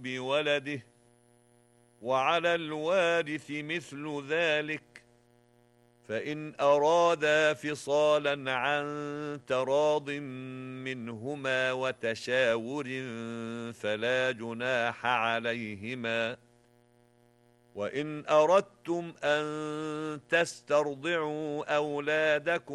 بولده، وعلى الوارث مثل ذلك، فإن أرادا فصالا عن تراض منهما وتشاور فلا جناح عليهما. وإن أردتم أن تسترضعوا أولادكم